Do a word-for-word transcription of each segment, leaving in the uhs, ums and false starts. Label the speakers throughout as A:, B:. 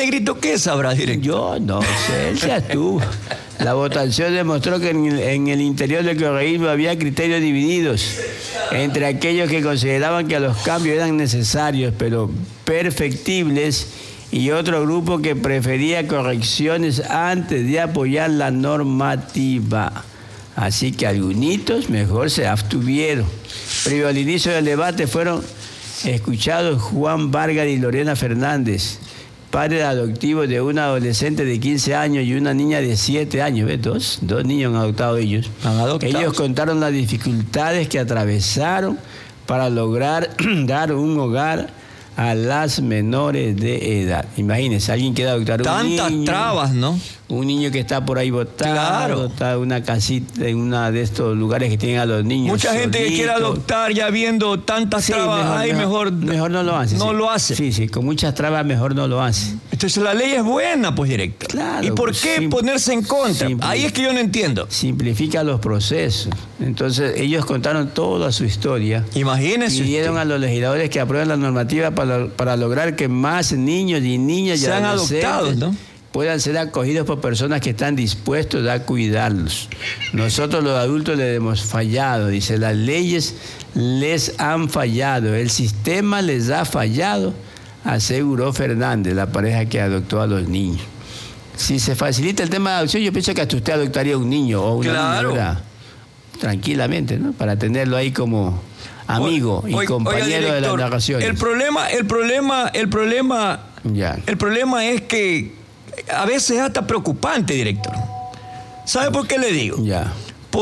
A: Negrito, ¿qué sabrá, director?
B: Yo no sé, él se abstuvo. La votación demostró que en el, en el interior del correísmo había criterios divididos entre aquellos que consideraban que los cambios eran necesarios, pero perfectibles, y otro grupo que prefería correcciones antes de apoyar la normativa. Así que algunos mejor se abstuvieron. Pero al inicio del debate fueron escuchados Juan Vargas y Lorena Fernández, padres adoptivos de una adolescente de quince años y una niña de siete años. ¿Ves? Dos, dos niños han adoptado ellos.
A: Han adoptado.
B: Ellos contaron las dificultades que atravesaron para lograr dar un hogar a las menores de edad. Imagínense, alguien quiere adoptar un niño.
A: Tantas trabas, ¿no?
B: Un niño que está por ahí botado,
A: Claro.
B: está en una casita, en uno de estos lugares que tienen a los niños.
A: Mucha gente que quiere
B: solitos.
A: adoptar ya viendo tantas
B: Sí,
A: trabas,
B: mejor,
A: ahí
B: mejor,
A: mejor,
B: mejor no lo hace.
A: No
B: sí.
A: lo hace.
B: Sí, sí, con muchas trabas mejor no lo hace.
A: Entonces la ley es buena, pues, director.
B: Claro,
A: ¿Y por
B: pues,
A: qué
B: sim-
A: ponerse en contra?
B: simple.
A: Ahí es que yo no entiendo.
B: Simplifica los procesos. Entonces, ellos contaron toda su historia.
A: Imagínense
B: Pidieron
A: usted.
B: a los legisladores que aprueben la normativa para, para lograr que más niños y niñas y
A: Sean
B: adolescentes
A: adoptados, ¿no?
B: puedan ser acogidos por personas que están dispuestos a cuidarlos. Nosotros los adultos les hemos fallado, dice, las leyes les han fallado, el sistema les ha fallado, aseguró Fernández, la pareja que adoptó a los niños. Si se facilita el tema de adopción, yo pienso que hasta usted adoptaría un niño o una
A: Claro.
B: niña, ¿verdad? Tranquilamente, ¿no? Para tenerlo ahí como amigo y
A: Oiga,
B: compañero
A: oiga,
B: de las
A: director,
B: narraciones.
A: El problema, el problema, el problema,
B: Ya.
A: el problema es que a veces es hasta preocupante, director. ¿Sabe por qué le digo?
B: Ya.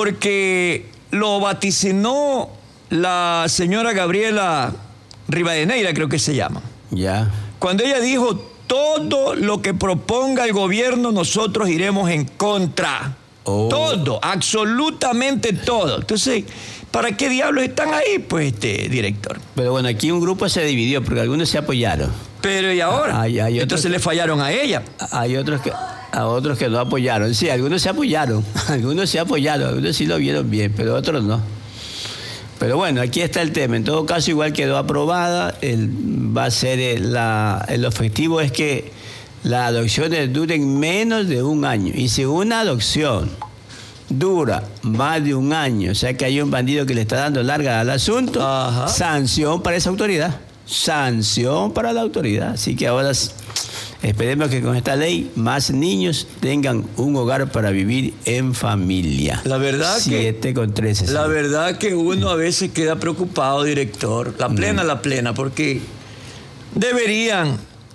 A: Porque lo vaticinó la señora Gabriela Rivadeneira, creo que se llama.
B: Ya.
A: Cuando ella dijo, todo lo que proponga el gobierno, nosotros iremos en contra.
B: Oh.
A: Todo, absolutamente todo. Entonces, ¿para qué diablos están ahí, pues, este director?
B: Pero bueno, aquí un grupo se dividió porque algunos se apoyaron.
A: Pero ¿y ahora?
B: Hay- hay otros
A: Entonces
B: que-
A: le fallaron a ella.
B: Hay otros que a otros que no apoyaron. Sí, algunos se apoyaron. Algunos se apoyaron, algunos sí lo vieron bien, pero otros no. Pero bueno, aquí está el tema. En todo caso, igual quedó aprobada. El, va a ser el, la, el objetivo es que las adopciones duren menos de un año. Y si una adopción dura más de un año, o sea que hay un bandido que le está dando larga al asunto,
A: Ajá.
B: sanción para esa autoridad. Sanción para la autoridad. Así que ahora esperemos que con esta ley más niños tengan un hogar para vivir en familia.
A: La verdad que-
B: siete con trece.
A: La
B: sí.
A: verdad que uno a veces queda preocupado, director. La plena, la plena, porque deberían,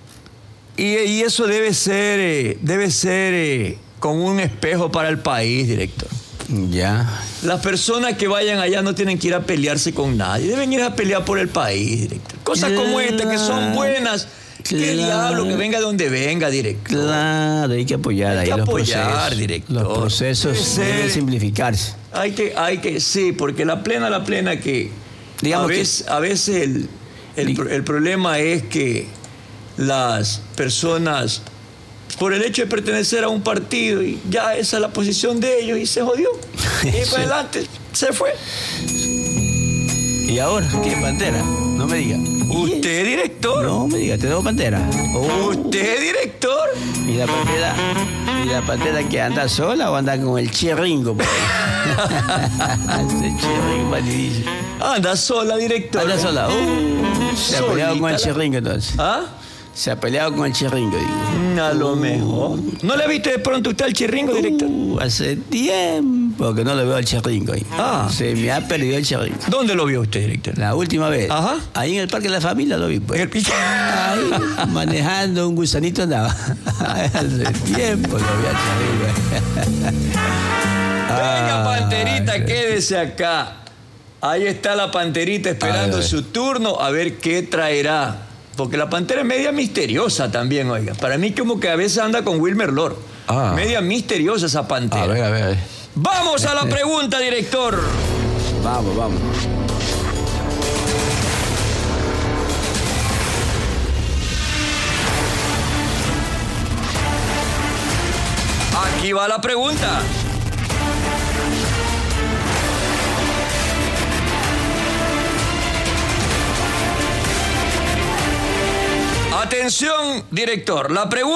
A: y, y eso debe ser, eh, debe ser eh, como un espejo para el país, director.
B: Ya.
A: Las personas que vayan allá no tienen que ir a pelearse con nadie, deben ir a pelear por el país, director. Cosas como esta que son buenas, que el
B: Claro.
A: diablo, que venga de donde venga, director.
B: Claro, hay que apoyar
A: Hay
B: ahí
A: que
B: los
A: apoyar,
B: procesos.
A: director.
B: Los procesos
A: Debe ser-
B: deben simplificarse.
A: Hay que, hay que, sí, porque la plena, la plena que
B: Digamos
A: a
B: que-
A: veces, a veces el, el, pro- el problema es que las personas, por el hecho de pertenecer a un partido, y ya esa es la posición de ellos, y se jodió. Y
B: Sí.
A: para adelante, se fue.
B: ¿Y ahora qué? Pantera? No me diga.
A: Usted, director.
B: No me diga, tenemos pantera. Oh.
A: Usted, director.
B: ¿Y la pantera? ¿Y la pantera que anda sola o anda con el chirringo? por ahí? Ese chirringo bandidillo.
A: Anda sola, director.
B: Anda sola. Uh, se ha peleado con el
A: Solita la-
B: chirringo entonces.
A: ¿Ah?
B: Se ha peleado con el chirringo, digo.
A: A lo mejor. ¿No le viste de pronto usted al chirringo, director?
B: Uh, hace tiempo que no lo veo al chirringo ahí.
A: Ah.
B: Se me ha perdido el chirringo.
A: ¿Dónde lo vio usted, director?
B: La última vez.
A: Ajá.
B: Ahí en el Parque de la Familia lo vi, pues.
A: En el-
B: Ahí, manejando un gusanito andaba. Hace tiempo lo vi al chirringo.
A: Venga,
B: Ah,
A: Panterita, quédese acá. Ahí está la Panterita esperando
B: A ver.
A: su turno a ver qué traerá. Porque la Pantera es media misteriosa también, oiga. Para mí como que a veces anda con Wilmer Lord.
B: Ah.
A: Media misteriosa esa Pantera.
B: A ver, a ver, a ver.
A: Vamos a la pregunta, director.
B: Vamos, vamos.
A: Aquí va la pregunta. Atención, director. La pregunta